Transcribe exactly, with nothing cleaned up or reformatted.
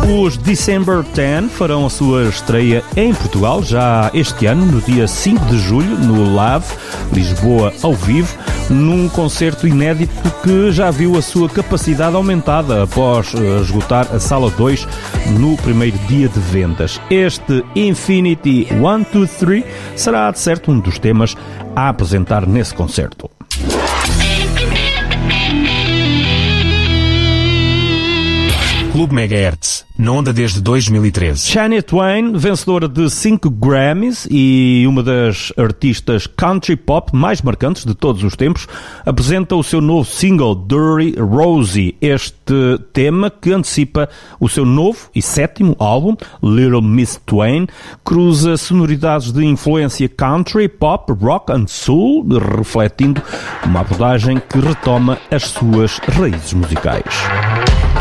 Os December dez farão a sua estreia em Portugal já este ano, no dia cinco de julho, no Lave, Lisboa ao vivo, num concerto inédito que já viu a sua capacidade aumentada após esgotar a Sala dois no primeiro dia de vendas. Este Infinity um, dois, três será, de certo, um dos temas a apresentar nesse concerto. Clube Megahertz, na onda desde dois mil e treze. Shania Twain, vencedora de cinco Grammys e uma das artistas country pop mais marcantes de todos os tempos, apresenta o seu novo single Dirty Rosie. Este tema, que antecipa o seu novo e sétimo álbum, Little Miss Twain, cruza sonoridades de influência country, pop, rock and soul, refletindo uma abordagem que retoma as suas raízes musicais.